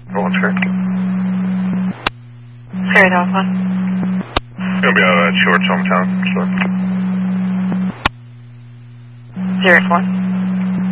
Rolling sir. Sierra Delta 1. Gonna be out at Shorts hometown. So. 0-1.